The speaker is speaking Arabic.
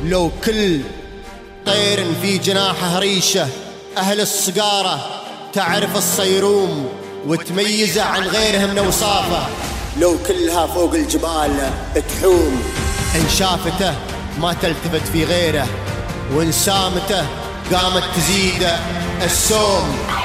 لو كل طير في جناحه ريشة، أهل الصقارة تعرف الصيروم وتميزه عن غيرها من أوصافه. لو كلها فوق الجبال تحوم، إن شافته ما تلتفت في غيره، وإن سامته قامت تزيد السوم.